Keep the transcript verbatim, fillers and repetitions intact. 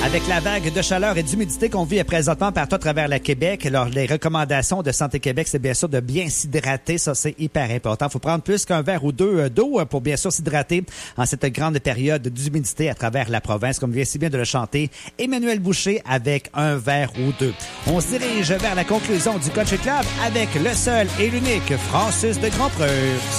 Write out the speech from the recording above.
Avec la vague de chaleur et d'humidité qu'on vit présentement partout à travers le Québec, alors les recommandations de Santé Québec, c'est bien sûr de bien s'hydrater. Ça, c'est hyper important. Il faut prendre plus qu'un verre ou deux d'eau pour bien sûr s'hydrater en cette grande période d'humidité à travers la province, comme vient si bien de le chanter Emmanuel Boucher avec un verre ou deux. On se dirige vers la conclusion du Country Club avec le seul et l'unique Francis de Grandpreux.